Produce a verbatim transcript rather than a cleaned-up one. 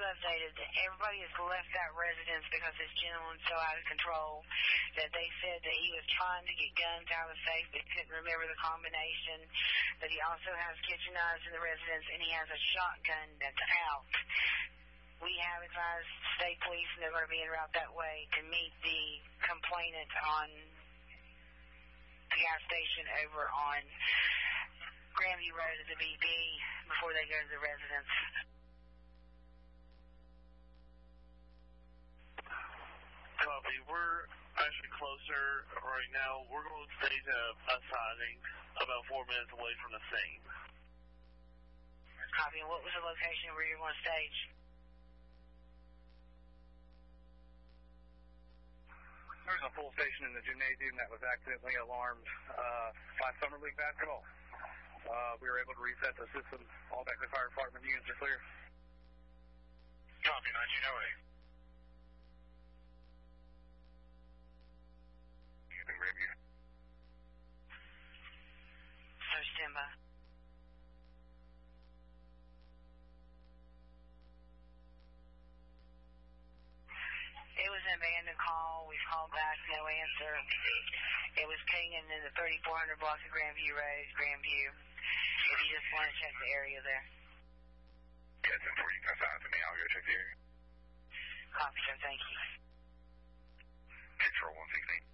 updated. Everybody has left that residence because this gentleman's so out of control that they said that he was trying to get guns out of the safe but couldn't remember the combination, that he also has kitchen knives in the residence, and he has a shotgun that's out. We have advised state police, and they're going to be en route that way to meet the complainant on the gas station over on Grandview Road at the B B before they go to the residence. Copy. We're actually closer right now. We're going to stage a, a sighting about four minutes away from the scene. Copy. And what was the location where you're going to stage? There's a full station in the gymnasium that was accidentally alarmed uh, by Summer League basketball. Uh, we were able to reset the system. All back to the fire department units are clear. Copy, nineteen oh eight. Using Grandview. So stand by. It was an abandoned call. We've called back, no answer. It was pinging in the thirty-four hundred block of Grandview Road, Grandview. If you just want to check the area there. Yeah, ten four, you can assign to me. I'll go check the area. Copy, sir. Thank you. Control one sixteen.